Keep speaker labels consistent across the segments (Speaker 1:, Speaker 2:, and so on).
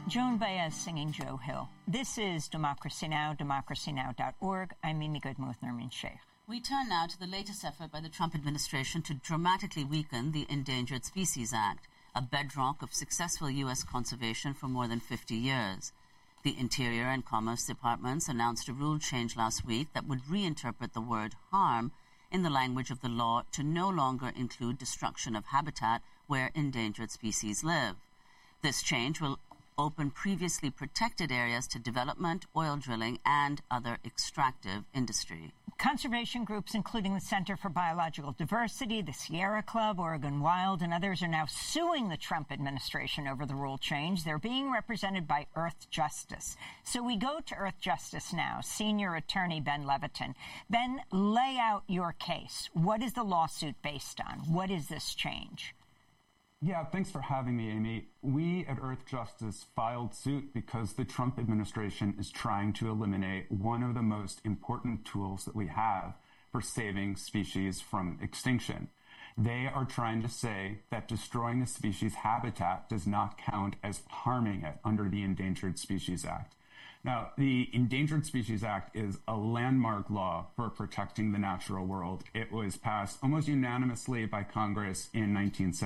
Speaker 1: Joan Baez singing Joe Hill. This is Democracy Now!, democracynow.org. I'm Mimi Goodman with Nermeen Sheikh.
Speaker 2: We turn now to the latest effort by the Trump administration to dramatically weaken the Endangered Species Act, a bedrock of successful U.S. conservation for more than 50 years. The Interior and Commerce Departments announced a rule change last week that would reinterpret the word harm in the language of the law to no longer include destruction of habitat where endangered species live. This change will open previously protected areas to development, oil drilling, and other extractive industry.
Speaker 1: Conservation groups, including the Center for Biological Diversity, the Sierra Club, Oregon Wild, and others, are now suing the Trump administration over the rule change. They're being represented by Earth Justice. So we go to Earth Justice now. Senior attorney Ben Levitin. Ben, lay out your case. What is the lawsuit based on? What is this change?
Speaker 3: Yeah, thanks for having me, Amy. We at Earth Justice filed suit because the Trump administration is trying to eliminate one of the most important tools that we have for saving species from extinction. They are trying to say that destroying a species' habitat does not count as harming it under the Endangered Species Act. Now, the Endangered Species Act is a landmark law for protecting the natural world. It was passed almost unanimously by Congress in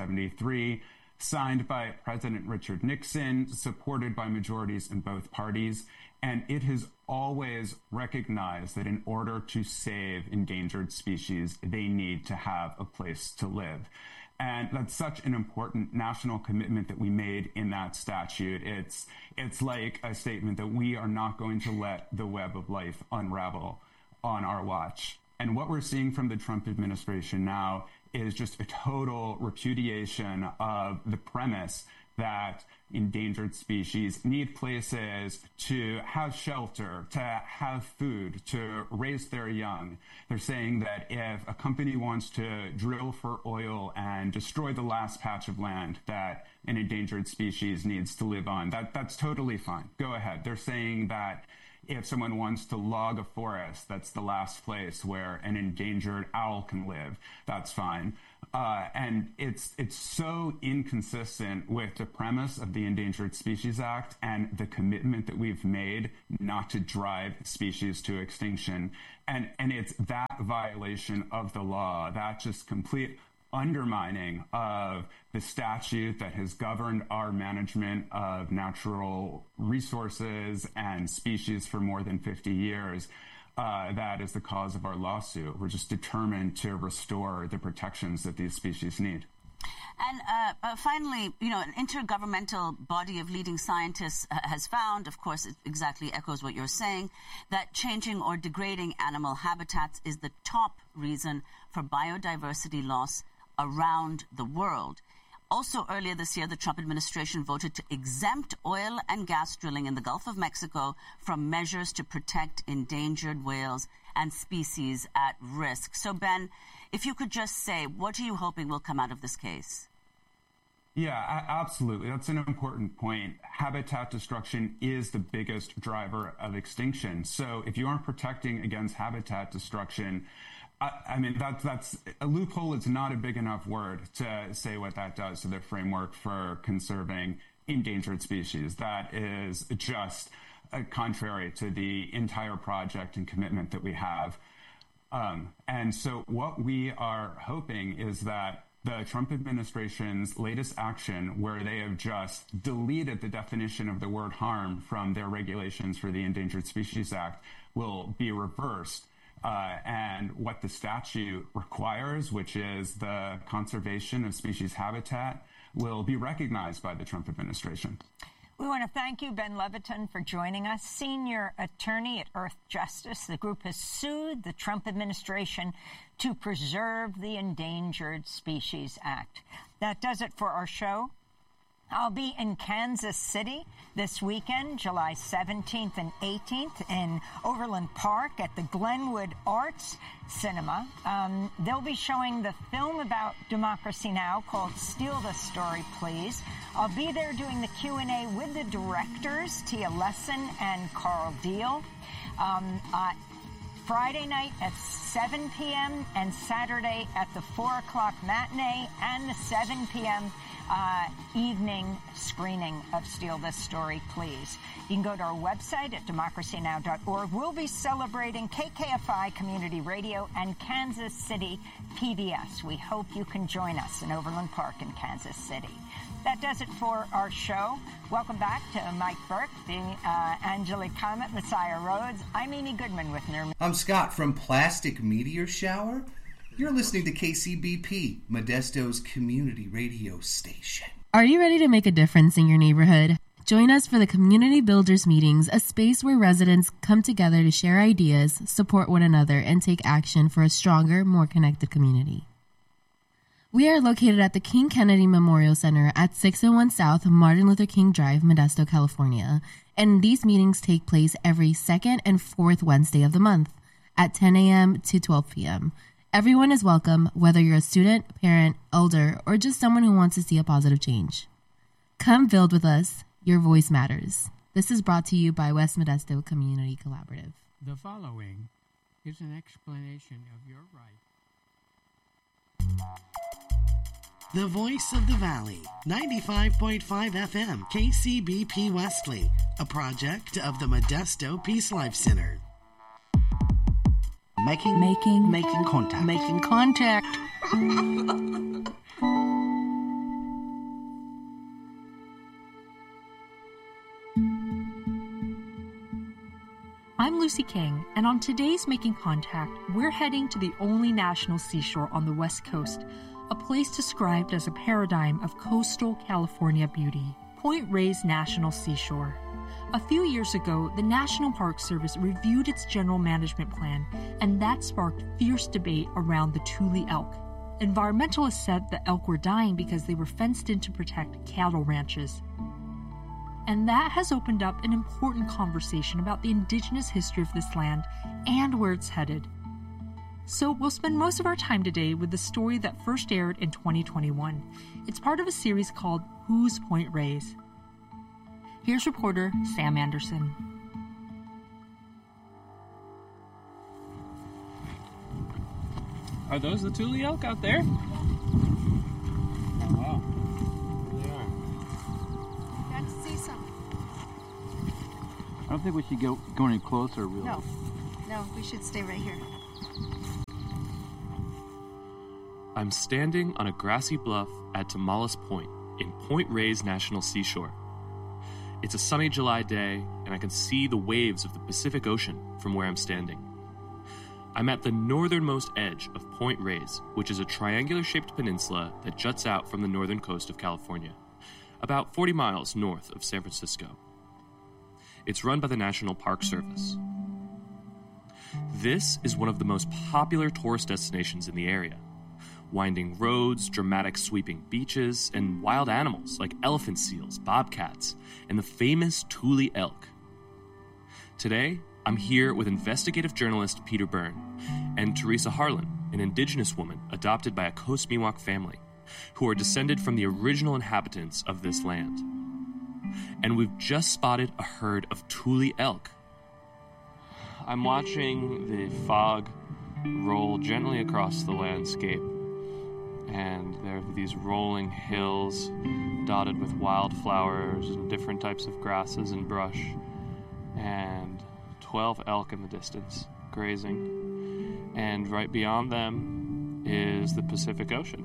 Speaker 3: 1973, signed by President Richard Nixon, supported by majorities in both parties, and it has always recognized that in order to save endangered species, they need to have a place to live. And that's such an important national commitment that we made in that statute. It's like a statement that we are not going to let the web of life unravel on our watch. And what we're seeing from the Trump administration now is just a total repudiation of the premise that endangered species need places to have shelter, to have food, to raise their young. They're saying that if a company wants to drill for oil and destroy the last patch of land that an endangered species needs to live on, that's totally fine. Go ahead. They're saying that if someone wants to log a forest, that's the last place where an endangered owl can live, that's fine. And it's so inconsistent with the premise of the Endangered Species Act and the commitment that we've made not to drive species to extinction. And it's that violation of the law, that just complete undermining of the statute that has governed our management of natural resources and species for more than 50 years. That is the cause of our lawsuit. We're just determined to restore the protections that these species need.
Speaker 2: And finally, an intergovernmental body of leading scientists has found, of course, it exactly echoes what you're saying, that changing or degrading animal habitats is the top reason for biodiversity loss around the world. Also, earlier this year, the Trump administration voted to exempt oil and gas drilling in the Gulf of Mexico from measures to protect endangered whales and species at risk. So, Ben, if you could just say, what are you hoping will come out of this case?
Speaker 3: Yeah, absolutely. That's an important point. Habitat destruction is the biggest driver of extinction. So if you aren't protecting against habitat destruction, I mean, that's a loophole. It's not a big enough word to say what that does to the framework for conserving endangered species. That is just contrary to the entire project and commitment that we have. And so what we are hoping is that the Trump administration's latest action, where they have just deleted the definition of the word harm from their regulations for the Endangered Species Act, will be reversed. And what the statute requires, which is the conservation of species habitat, will be recognized by the Trump administration.
Speaker 1: We want to thank you, Ben Levitin, for joining us, senior attorney at Earth Justice. The group has sued the Trump administration to preserve the Endangered Species Act. That does it for our show. I'll be in Kansas City this weekend, July 17th and 18th in Overland Park at the Glenwood Arts Cinema. They'll be showing the film about Democracy Now! Called Steal the Story, Please. I'll be there doing the Q&A with the directors, Tia Lesson and Carl Deal. Friday night at 7 p.m. and Saturday at the 4 o'clock matinee and the 7 p.m. evening screening of Steal This Story, please. You can go to our website at democracynow.org. We'll be celebrating KKFI Community Radio and Kansas City PBS. We hope you can join us in Overland Park in Kansas City. That does it for our show. Welcome back to Mike Burke, Angelique Comet, Messiah Rhodes. I'm Amy Goodman with Nerman.
Speaker 4: I'm Scott from Plastic Meteor Shower. You're listening to KCBP, Modesto's community radio station.
Speaker 5: Are you ready to make a difference in your neighborhood? Join us for the Community Builders Meetings, a space where residents come together to share ideas, support one another, and take action for a stronger, more connected community. We are located at the King Kennedy Memorial Center at 601 South Martin Luther King Drive, Modesto, California. And these meetings take place every second and fourth Wednesday of the month at 10 a.m. to 12 p.m. Everyone is welcome, whether you're a student, parent, elder, or just someone who wants to see a positive change. Come build with us. Your voice matters. This is brought to you by West Modesto Community Collaborative.
Speaker 6: The following is an explanation of your right.
Speaker 7: The Voice of the Valley, 95.5 FM, KCBP Wesley, a project of the Modesto Peace Life Center.
Speaker 8: Making contact.
Speaker 9: I'm Lucy King, and on today's Making Contact, we're heading to the only national seashore on the West Coast, a place described as a paradigm of coastal California beauty, Point Reyes National Seashore. A few years ago, the National Park Service reviewed its general management plan, and that sparked fierce debate around the Tule elk. Environmentalists said the elk were dying because they were fenced in to protect cattle ranches. And that has opened up an important conversation about the indigenous history of this land and where it's headed. So we'll spend most of our time today with the story that first aired in 2021. It's part of a series called Who's Point Reyes? Here's reporter Sam Anderson.
Speaker 10: Are those the Tule elk out there? Wow. They are.
Speaker 11: Got to see some.
Speaker 12: I don't think we should go any closer, really.
Speaker 11: No, we should stay right here.
Speaker 10: I'm standing on a grassy bluff at Tomales Point in Point Reyes National Seashore. It's a sunny July day, and I can see the waves of the Pacific Ocean from where I'm standing. I'm at the northernmost edge of Point Reyes, which is a triangular-shaped peninsula that juts out from the northern coast of California, about 40 miles north of San Francisco. It's run by the National Park Service. This is one of the most popular tourist destinations in the area. Winding roads, dramatic sweeping beaches, and wild animals like elephant seals, bobcats, and the famous Tule elk. Today, I'm here with investigative journalist Peter Byrne and Teresa Harlan, an indigenous woman adopted by a Coast Miwok family, who are descended from the original inhabitants of this land. And we've just spotted a herd of Tule elk. I'm watching the fog roll gently across the landscape, and there are these rolling hills dotted with wildflowers and different types of grasses and brush, and 12 elk in the distance, grazing. And right beyond them is the Pacific Ocean.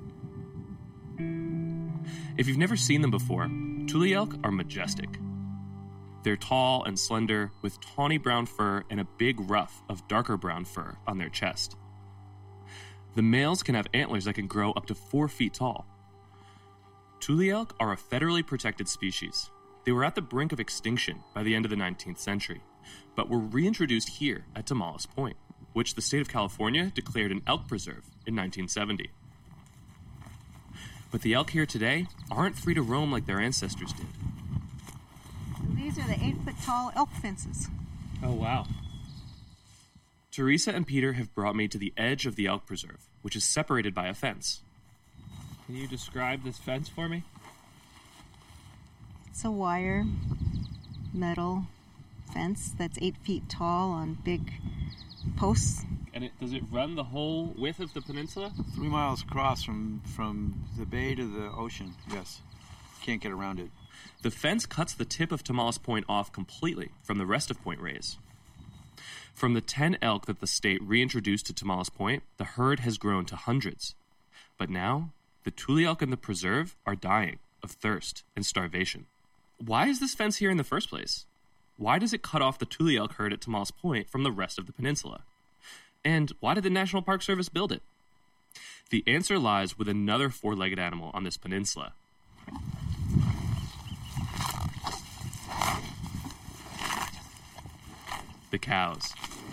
Speaker 10: If you've never seen them before, Tule elk are majestic. They're tall and slender, with tawny brown fur and a big ruff of darker brown fur on their chest. The males can have antlers that can grow up to 4 feet tall. Tule elk are a federally protected species. They were at the brink of extinction by the end of the 19th century, but were reintroduced here at Tomales Point, which the state of California declared an elk preserve in 1970. But the elk here today aren't free to roam like their ancestors did.
Speaker 11: And these are the 8-foot-tall elk fences.
Speaker 10: Oh, wow. Teresa and Peter have brought me to the edge of the elk preserve, which is separated by a fence. Can you describe this fence for me?
Speaker 11: It's a wire, metal fence that's 8 feet tall on big posts
Speaker 10: And does it run the whole width of the peninsula?
Speaker 12: 3 miles across from the bay to the ocean, yes. Can't get around it.
Speaker 10: The fence cuts the tip of Tomales Point off completely from the rest of Point Reyes. From the 10 elk that the state reintroduced to Tomales Point, the herd has grown to hundreds. But now, the tule elk in the preserve are dying of thirst and starvation. Why is this fence here in the first place? Why does it cut off the tule elk herd at Tomales Point from the rest of the peninsula? And why did the National Park Service build it? The answer lies with another four-legged animal on this peninsula. The cows.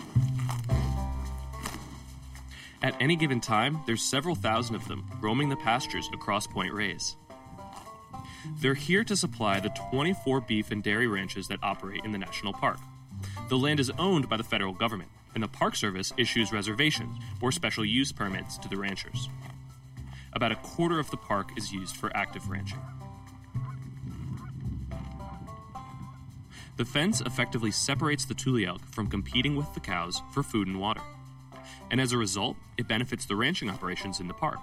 Speaker 10: At any given time, there's several thousand of them roaming the pastures across Point Reyes. They're here to supply the 24 beef and dairy ranches that operate in the national park. The land is owned by the federal government, and the Park Service issues reservations or special use permits to the ranchers. About a quarter of the park is used for active ranching. The fence effectively separates the tule elk from competing with the cows for food and water. And as a result, it benefits the ranching operations in the park.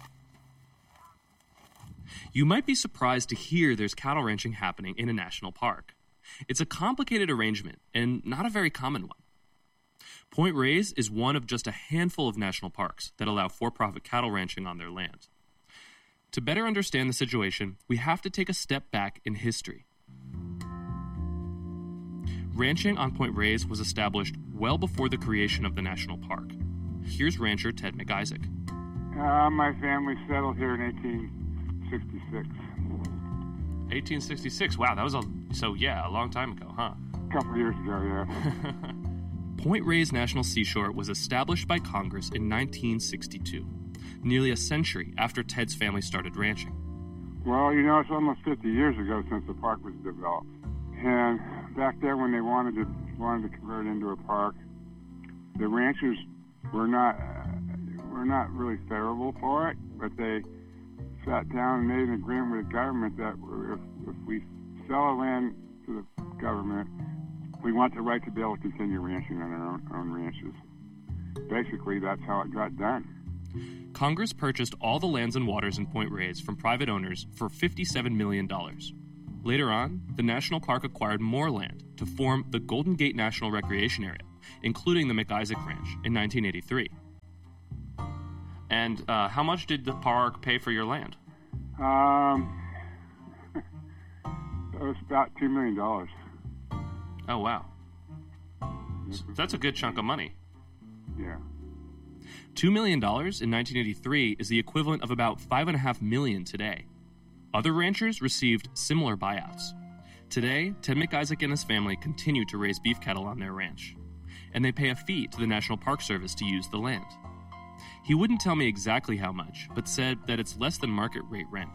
Speaker 10: You might be surprised to hear there's cattle ranching happening in a national park. It's a complicated arrangement and not a very common one. Point Reyes is one of just a handful of national parks that allow for-profit cattle ranching on their land. To better understand the situation, we have to take a step back in history. Ranching on Point Reyes was established well before the creation of the national park. Here's rancher Ted McIsaac.
Speaker 8: My family settled here in 1866.
Speaker 10: 1866? Wow, that was a long time ago, huh?
Speaker 8: A couple of years ago, yeah.
Speaker 10: Point Reyes National Seashore was established by Congress in 1962, nearly a century after Ted's family started ranching.
Speaker 8: Well, it's almost 50 years ago since the park was developed. And back then when they wanted to convert it into a park, the ranchers were not really favorable for it, but they sat down and made an agreement with the government that if we sell our land to the government, we want the right to be able to continue ranching on our own ranches. Basically, that's how it got done.
Speaker 10: Congress purchased all the lands and waters in Point Reyes from private owners for $57 million. Later on, the national park acquired more land to form the Golden Gate National Recreation Area, including the McIsaac Ranch in 1983. And how much did the park pay for your land?
Speaker 8: It was about $2 million.
Speaker 10: Oh, wow. That's a good chunk of money.
Speaker 8: Yeah.
Speaker 10: $2 million in 1983 is the equivalent of about $5.5 million today. Other ranchers received similar buyouts. Today, Ted McIsaac and his family continue to raise beef cattle on their ranch, and they pay a fee to the National Park Service to use the land. He wouldn't tell me exactly how much, but said that it's less than market rate rent.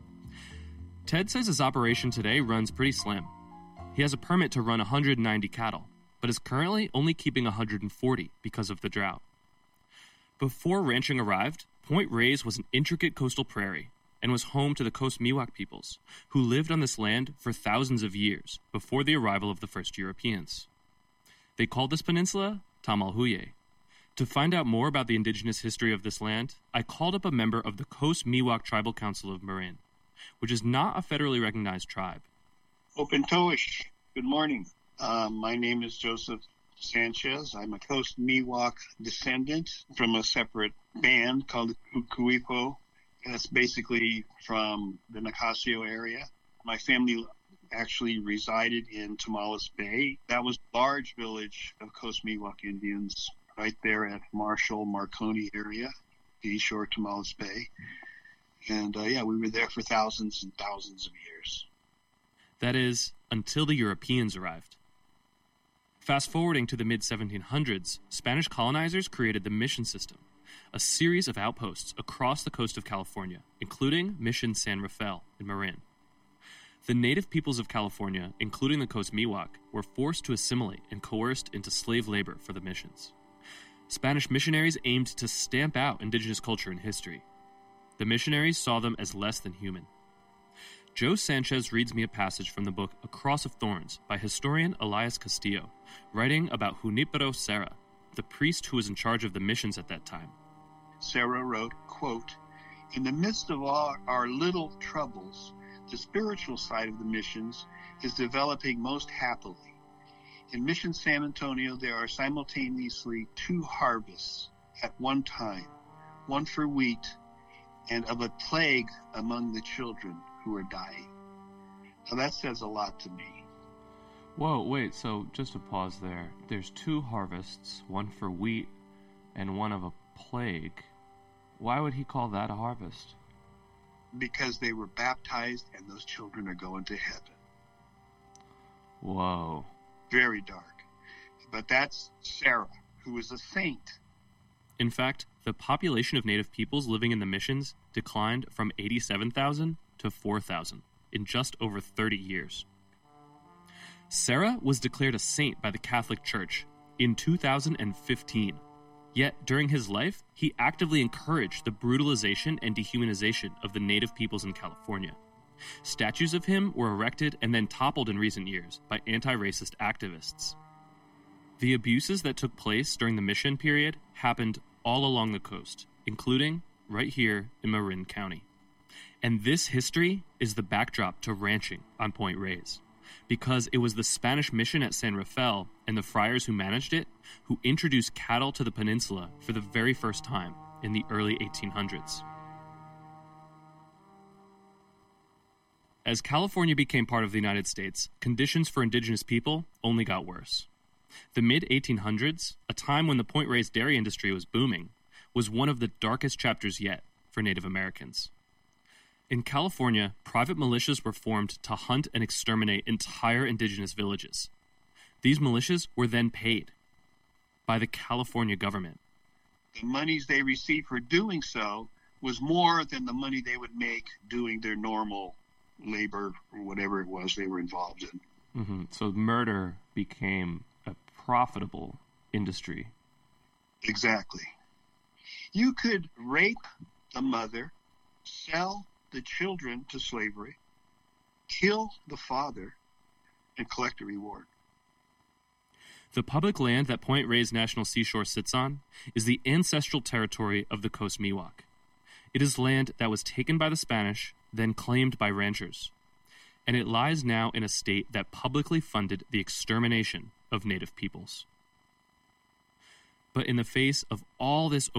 Speaker 10: Ted says his operation today runs pretty slim. He has a permit to run 190 cattle, but is currently only keeping 140 because of the drought. Before ranching arrived, Point Reyes was an intricate coastal prairie and was home to the Coast Miwok peoples, who lived on this land for thousands of years before the arrival of the first Europeans. They called this peninsula Tamalhuye. To find out more about the indigenous history of this land, I called up a member of the Coast Miwok Tribal Council of Marin, which is not a federally recognized tribe.
Speaker 13: Opentoish, good morning. My name is Joseph Sanchez. I'm a Coast Miwok descendant from a separate band called the Kuipo. That's basically from the Nicasio area. My family actually resided in Tomales Bay. That was a large village of Coast Miwok Indians right there at Marshall-Marconi area, the east shore of Tomales Bay. And we were there for thousands and thousands of years.
Speaker 10: That is, until the Europeans arrived. Fast forwarding to the mid-1700s, Spanish colonizers created the mission system, a series of outposts across the coast of California, including Mission San Rafael in Marin. The native peoples of California, including the Coast Miwok, were forced to assimilate and coerced into slave labor for the missions. Spanish missionaries aimed to stamp out indigenous culture and history. The missionaries saw them as less than human. Joe Sanchez reads me a passage from the book A Cross of Thorns by historian Elias Castillo, writing about Junipero Serra, the priest who was in charge of the missions at that time.
Speaker 13: Sarah wrote, quote, "In the midst of all our little troubles, the spiritual side of the missions is developing most happily. In Mission San Antonio, there are simultaneously 2 harvests at one time, one for wheat and of a plague among the children who are dying." Now that says a lot to me.
Speaker 10: Whoa, wait, so just to pause there. There's 2 harvests, one for wheat and one of a plague. Why would he call that a harvest?
Speaker 13: Because they were baptized and those children are going to heaven.
Speaker 10: Whoa.
Speaker 13: Very dark. But that's Sarah, who is a saint.
Speaker 10: In fact, the population of Native peoples living in the missions declined from 87,000 to 4,000 in just over 30 years. Sarah was declared a saint by the Catholic Church in 2015. Yet, during his life, he actively encouraged the brutalization and dehumanization of the Native peoples in California. Statues of him were erected and then toppled in recent years by anti-racist activists. The abuses that took place during the mission period happened all along the coast, including right here in Marin County. And this history is the backdrop to ranching on Point Reyes, because it was the Spanish mission at San Rafael and the friars who managed it who introduced cattle to the peninsula for the very first time in the early 1800s. As California became part of the United States, conditions for indigenous people only got worse. The mid-1800s, a time when the Point Reyes dairy industry was booming, was one of the darkest chapters yet for Native Americans. In California, private militias were formed to hunt and exterminate entire indigenous villages. These militias were then paid by the California government.
Speaker 13: The monies they received for doing so was more than the money they would make doing their normal labor or whatever it was they were involved in.
Speaker 10: Mm-hmm. So murder became a profitable industry.
Speaker 13: Exactly. You could rape the mother, sell the children to slavery, kill the father, and collect a reward.
Speaker 10: The public land that Point Reyes National Seashore sits on is the ancestral territory of the Coast Miwok. It is land that was taken by the Spanish, then claimed by ranchers. And it lies now in a state that publicly funded the extermination of Native peoples. But in the face of all this